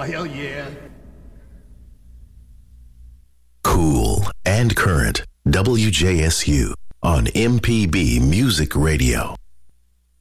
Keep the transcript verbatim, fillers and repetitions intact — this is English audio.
hell yeah. Cool and current. W J S U on M P B Music Radio.